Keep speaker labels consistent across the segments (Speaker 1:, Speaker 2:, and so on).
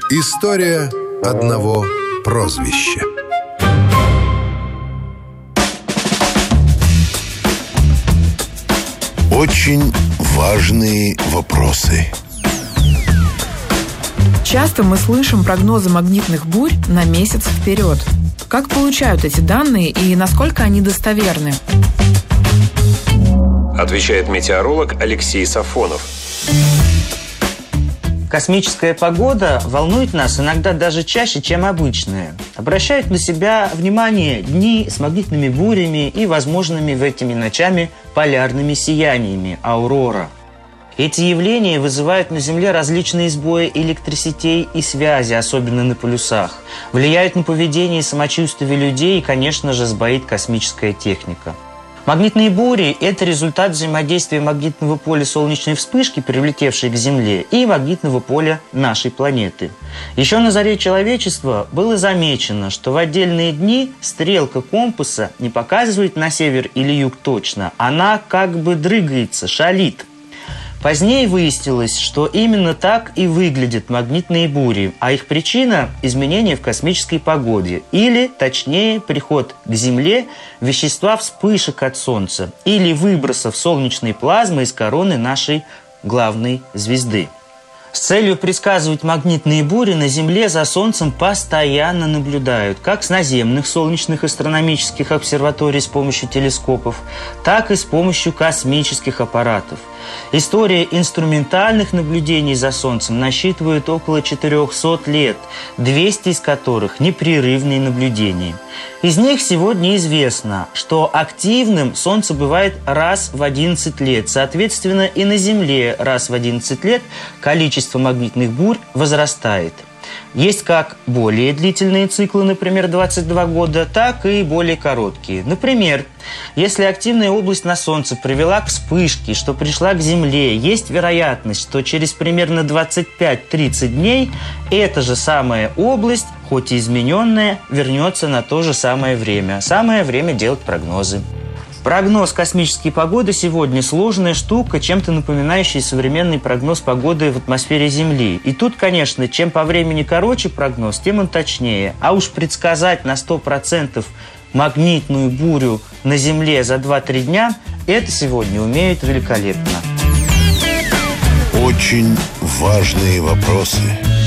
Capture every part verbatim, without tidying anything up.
Speaker 1: История одного прозвища. Очень важные вопросы.
Speaker 2: Часто мы слышим прогнозы магнитных бурь на месяц вперед. Как получают эти данные и насколько они достоверны?
Speaker 3: Отвечает метеоролог Алексей Сафонов.
Speaker 4: Космическая погода волнует нас иногда даже чаще, чем обычная. Обращают на себя внимание дни с магнитными бурями и возможными в этими ночами полярными сияниями – аурора. Эти явления вызывают на Земле различные сбои электросетей и связи, особенно на полюсах. Влияют на поведение и самочувствие людей и, конечно же, сбоит космическая техника. Магнитные бури – это результат взаимодействия магнитного поля солнечной вспышки, прилетевшей к Земле, и магнитного поля нашей планеты. Еще на заре человечества было замечено, что в отдельные дни стрелка компаса не показывает на север или юг точно, она как бы дрыгается, шалит. Позднее выяснилось, что именно так и выглядят магнитные бури, а их причина – изменения в космической погоде, или, точнее, приход к Земле вещества вспышек от Солнца или выбросов солнечной плазмы из короны нашей главной звезды. С целью предсказывать магнитные бури на Земле за Солнцем постоянно наблюдают как с наземных солнечных астрономических обсерваторий с помощью телескопов, так и с помощью космических аппаратов. История инструментальных наблюдений за Солнцем насчитывает около четырехсот лет, двести из которых – непрерывные наблюдения. Из них сегодня известно, что активным Солнце бывает раз в одиннадцать лет. Соответственно, и на Земле раз в одиннадцать лет количество магнитных бурь возрастает. Есть как более длительные циклы, например, двадцать два года, так и более короткие. Например, если активная область на Солнце привела к вспышке, что пришла к Земле, есть вероятность, что через примерно двадцать пять - тридцать дней эта же самая область, хоть и измененная, вернется на то же самое время. Самое время делать прогнозы. Прогноз космической погоды сегодня сложная штука, чем-то напоминающая современный прогноз погоды в атмосфере Земли. И тут, конечно, чем по времени короче прогноз, тем он точнее. А уж предсказать на сто процентов магнитную бурю на Земле за два-три дня – это сегодня умеют великолепно.
Speaker 1: Очень важные вопросы.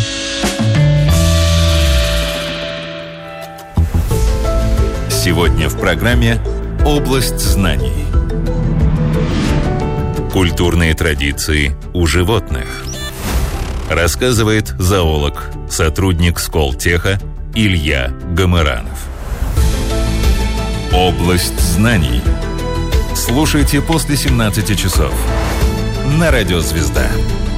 Speaker 5: Сегодня в программе «Область знаний». Культурные традиции у животных. Рассказывает зоолог, сотрудник Сколтеха Илья Гамыранов. «Область знаний». Слушайте после семнадцати часов на Радио Звезда.